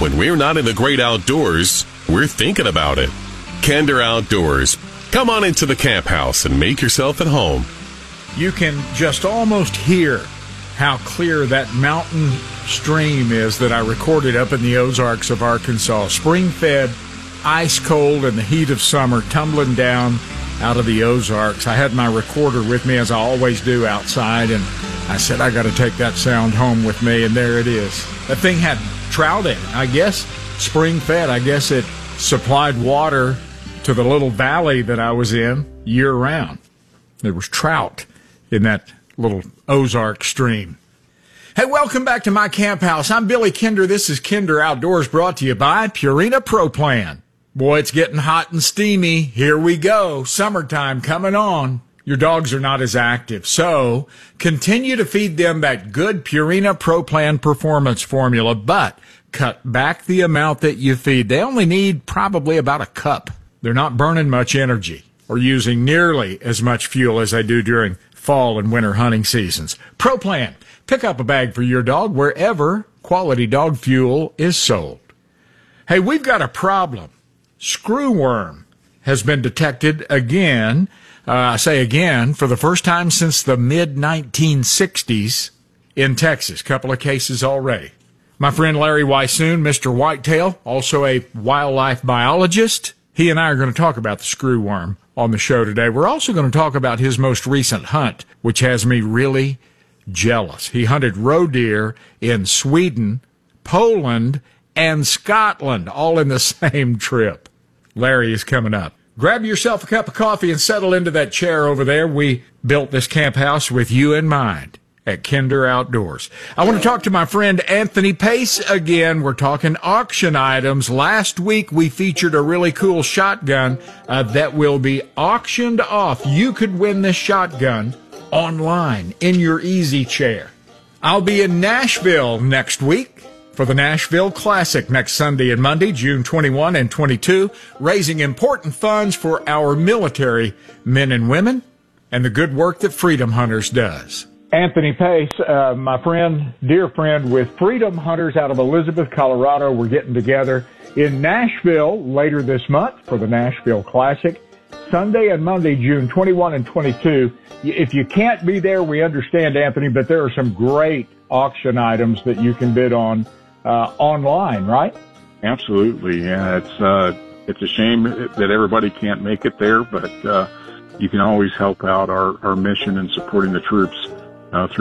when we're not in the great outdoors, we're thinking about it. Kinder Outdoors. Come on into the camp house and make yourself at home. You can just almost hear how clear that mountain stream is that I recorded up in the Ozarks of Arkansas. Spring-fed, ice cold in the heat of summer, tumbling down out of the Ozarks. I had my recorder with me, as I always do, outside, and I said, I got to take that sound home with me, and there it is. That thing had trout in it, I guess, spring-fed. I guess it supplied water to the little valley that I was in year-round. There was trout in that little Ozark stream. Hey, welcome back to my camp house. I'm Billy Kinder. This is Kinder Outdoors, brought to you by Purina Pro Plan. Boy, it's getting hot and steamy. Here we go. Summertime coming on. Your dogs are not as active, so continue to feed them that good Purina Pro Plan performance formula, but cut back the amount that you feed. They only need probably about a cup. They're not burning much energy or using nearly as much fuel as they do during fall and winter hunting seasons. Pro Plan. Pick up a bag for your dog wherever quality dog fuel is sold. Hey, we've got a problem. Screwworm has been detected again, I say again, for the first time since the mid-1960s in Texas. Couple of cases already. My friend Larry Weissoon, Mr. Whitetail, also a wildlife biologist, he and I are going to talk about the screwworm on the show today. We're also going to talk about his most recent hunt, which has me really jealous. He hunted roe deer in Sweden, Poland, and Scotland, all in the same trip. Larry is coming up. Grab yourself a cup of coffee and settle into that chair over there. We built this camp house with you in mind at Kinder Outdoors. I want to talk to my friend Anthony Pace again. We're talking auction items. Last week we featured a really cool shotgun that will be auctioned off. You could win this shotgun online in your easy chair. I'll be in Nashville next week for the Nashville Classic next Sunday and Monday, June 21 and 22, raising important funds for our military men and women and the good work that Freedom Hunters does. Anthony Pace, my friend, dear friend with Freedom Hunters out of Elizabeth, Colorado. We're getting together in Nashville later this month for the Nashville Classic, Sunday and Monday, June 21 and 22. If you can't be there, we understand, Anthony, but there are some great auction items that you can bid on online, right? Absolutely. Yeah, it's a shame that everybody can't make it there, but you can always help out our mission in supporting the troops through